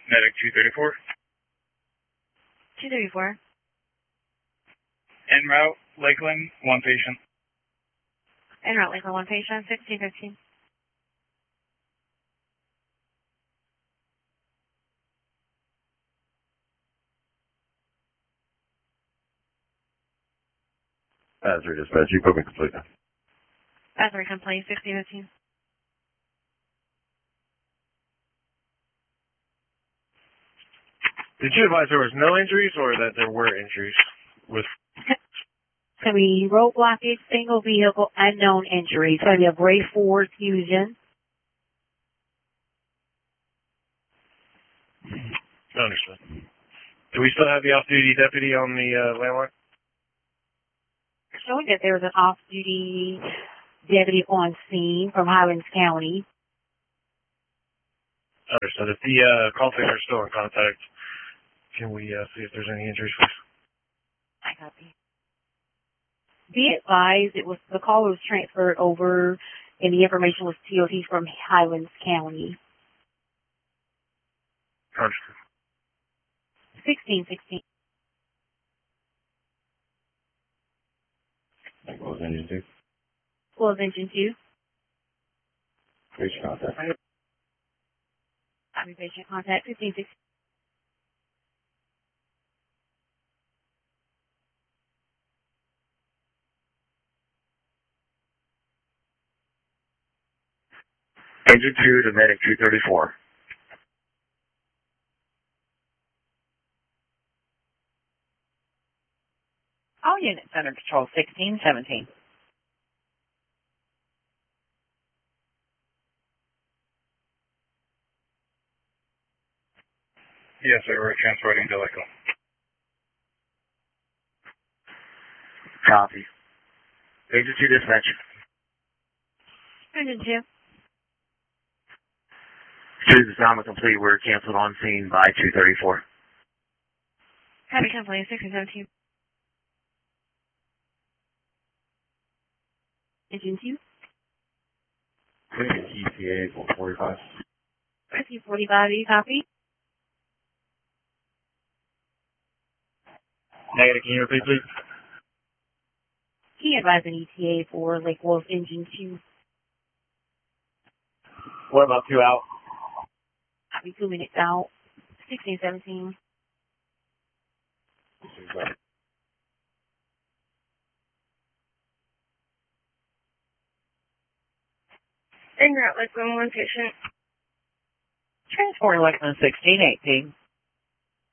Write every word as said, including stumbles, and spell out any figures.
Medic two thirty-four. two thirty-four. En route, Lakeland, one patient. En route, Lakeland, one patient, sixteen fifteen. Azure dispatch, equipment complete. Azure complete, sixteen fifteen. Did you advise there was no injuries or that there were injuries with? So we road blockage, single vehicle, unknown injury. So we have grade four fusion. Understood. Do we still have the off-duty deputy on the uh, landline? Showing that there was an off-duty deputy on scene from Highlands County. Understood. If the uh, call takers are still in contact, can we uh, see if there's any injuries? I copy. Be advised, it was the call was transferred over, and the information was T O T from Highlands County. Understood. Sixteen sixteen. What was engine two? What was engine two? Patient contact. Copy patient contact. Fifteen sixteen. Engine two to medic two thirty-four. All unit center control sixteen seventeen. Yes, sir. We're transporting to Lakeland. Copy. Engine two dispatch. Engine two. Choose assignment complete. We're canceled on scene by two thirty-four. Copy complete. Sixteen seventeen. Engine two. E T A four forty-five. fifteen forty-five. You copy? Negative. Can you repeat, please? He advised an E T A for Lake Wolf Engine two. What about two out? Copy two minutes out. Sixteen seventeen. En route, Lakeland, one patient. Transport Lakeland sixteen eighteen.